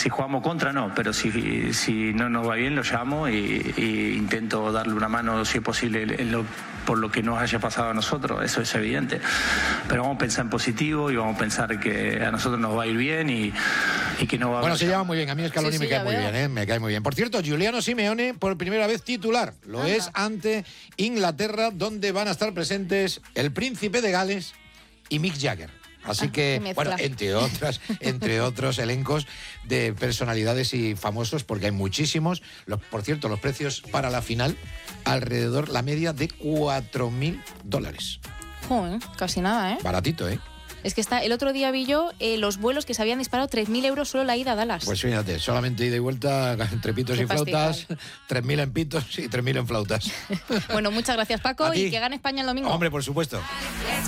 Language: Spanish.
Si jugamos contra, no, pero si no nos va bien, lo llamo y intento darle una mano, si es posible, por lo que nos haya pasado a nosotros, eso es evidente. Pero vamos a pensar en positivo y vamos a pensar que a nosotros nos va a ir bien y que no va a... Bueno, se lleva muy bien. A mí Scaloni me cae muy veo. bien, me cae muy bien. Por cierto, Giuliano Simeone por primera vez titular. Lo es ante Inglaterra, donde van a estar presentes el príncipe de Gales y Mick Jagger. Así que, bueno, entre otros elencos de personalidades y famosos, porque hay muchísimos. Por cierto, los precios para la final, alrededor la media de $4.000. Joder, casi nada, ¿eh? Baratito, ¿eh? Es que el otro día vi yo los vuelos que se habían disparado 3.000 euros solo la ida a Dallas. Pues fíjate, solamente ida y vuelta, entre pitos y flautas, 3.000 en pitos y 3.000 en flautas. Bueno, muchas gracias, Paco, y que gane España el domingo. Hombre, por supuesto.